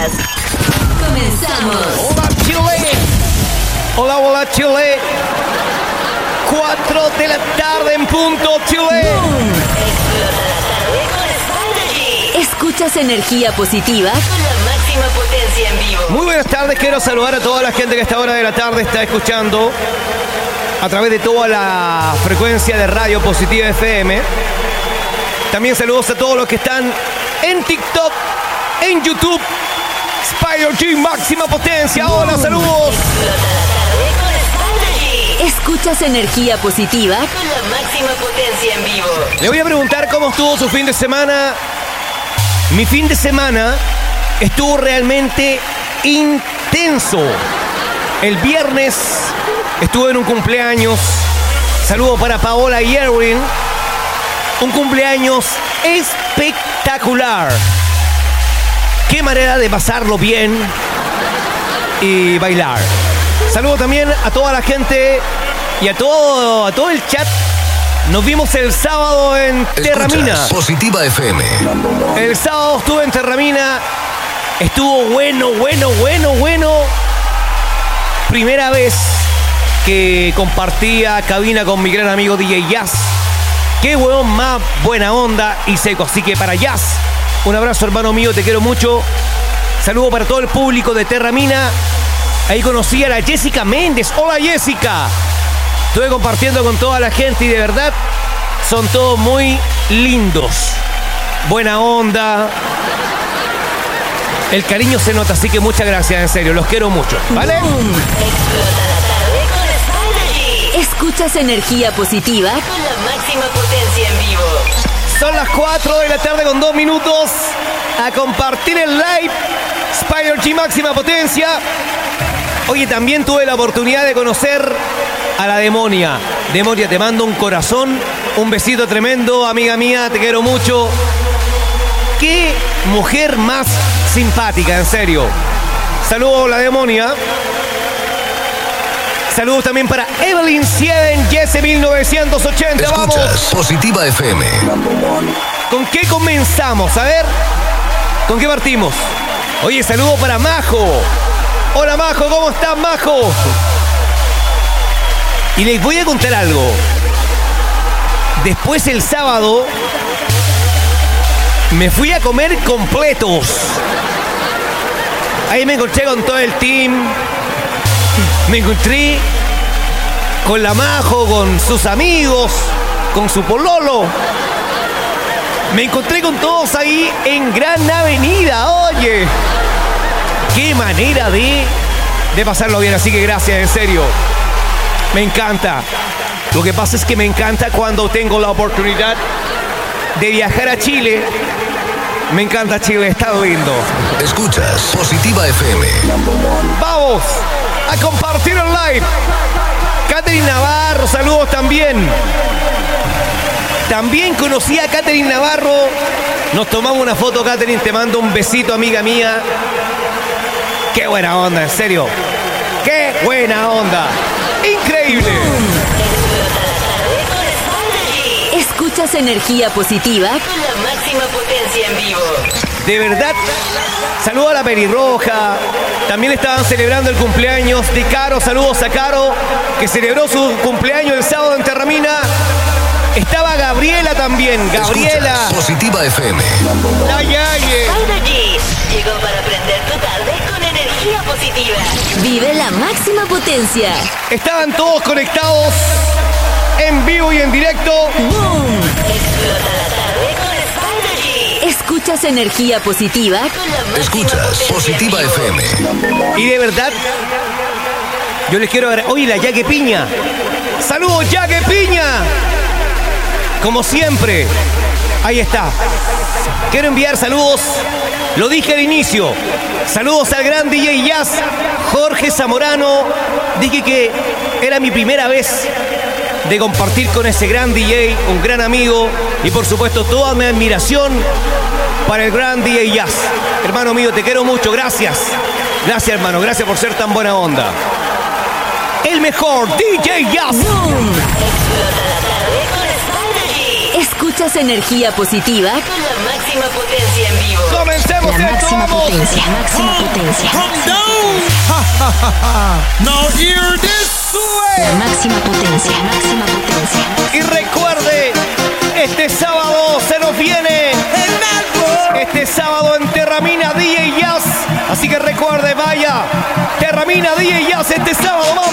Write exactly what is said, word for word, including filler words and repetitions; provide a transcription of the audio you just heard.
días. Comenzamos. Hola Chile. Hola, hola Chile. Cuatro de la tarde en punto, Chile. Boom. Explota la tarde con Spider-G. Escuchas energía positiva con la máxima potencia en vivo. Muy buenas tardes, quiero saludar a toda la gente que a esta hora de la tarde está escuchando a través de toda la frecuencia de Radio Positiva F M. También saludos a todos los que están en TikTok, en YouTube. Spider-G, máxima potencia. Hola, saludos. Explota la tarde con Spider-G. Escuchas energía positiva con la máxima potencia en vivo. Le voy a preguntar cómo estuvo su fin de semana. Mi fin de semana estuvo realmente intenso. El viernes estuve en un cumpleaños. Saludo para Paola y Erwin. Un cumpleaños espectacular. Qué manera de pasarlo bien y bailar. Saludo también a toda la gente y a todo, a todo el chat. Nos vimos el sábado en Terramina. Positiva F M. El sábado estuve en Terramina. Estuvo bueno, bueno, bueno, bueno. Primera vez que compartía cabina con mi gran amigo D J Jazz. Qué huevón más buena onda y seco. Así que para Jazz, un abrazo, hermano mío, te quiero mucho. Saludo para todo el público de Terramina. Ahí conocí a la Jessica Méndez. Hola, Jessica. Estuve compartiendo con toda la gente y de verdad son todos muy lindos. Buena onda. El cariño se nota, así que muchas gracias, en serio. Los quiero mucho, ¿vale? Boom. Explota la tarde con Spider-G. Escuchas energía positiva con la máxima potencia en vivo. Son las cuatro de la tarde con dos minutos. A compartir el live. Spider-G, máxima potencia. Oye, también tuve la oportunidad de conocer a la Demonia. Demonia, te mando un corazón, un besito tremendo, amiga mía, te quiero mucho. Qué mujer más simpática, en serio. Saludos a la Demonia. Saludos también para Evelyn Cien, Jesse mil novecientos ochenta. Escuchas Vamos. Positiva F M. ¿Con qué comenzamos? A ver, ¿con qué partimos? Oye, saludo para Majo. Hola, Majo, ¿cómo estás, Majo? Y les voy a contar algo. Después el sábado me fui a comer completos. Ahí me encontré con todo el team. Me encontré con la Majo, con sus amigos, con su pololo. Me encontré con todos ahí en Gran Avenida. Oye, qué manera de, de pasarlo bien. Así que gracias, en serio. Me encanta. Lo que pasa es que me encanta cuando tengo la oportunidad de viajar a Chile. Me encanta Chile, está lindo. Escuchas Positiva F M. Vamos a compartir el live. Catherine Navarro, saludos también. También conocí a Catherine Navarro. Nos tomamos una foto, Catherine. Te mando un besito, amiga mía. Qué buena onda, en serio. Qué buena onda. Increíble. Escuchas energía positiva con la máxima potencia en vivo. De verdad, saludo a la Pelirroja. También estaban celebrando el cumpleaños de Caro. Saludos a Caro, que celebró su cumpleaños el sábado en Terramina. Estaba Gabriela también. Gabriela. Escuchas Positiva F M. Ay, ay, ay. Spider-G llegó para prender tu tarde con energía positiva. Vive la máxima potencia. Estaban todos conectados en vivo y en directo. Boom. Explota la tarde con Spider-G. Escuchas energía positiva con la máxima Escuchas potencia Positiva en vivo. F M. Y de verdad, yo les quiero agradecer. Oye, la Yaque Piña. Saludos, Yaque Piña. Como siempre, ahí está. Quiero enviar saludos, lo dije al inicio. Saludos al gran D J Jazz, Jorge Zamorano. Dije que era mi primera vez de compartir con ese gran D J, un gran amigo. Y por supuesto, toda mi admiración para el gran D J Jazz. Hermano mío, te quiero mucho, gracias. Gracias, hermano, gracias por ser tan buena onda. El mejor D J Jazz. Boom. Explota la tarde con Spider-G. Escuchas energía positiva con la máxima potencia en vivo. Comencemos La esto, máxima vamos. potencia, máxima potencia. Come down. Now hear this La way. máxima potencia, máxima potencia. Y recuerde, este sábado se nos viene. Este sábado en Terramina D J Jazz. Así que recuerde, vaya. Terramina D J Jazz este sábado.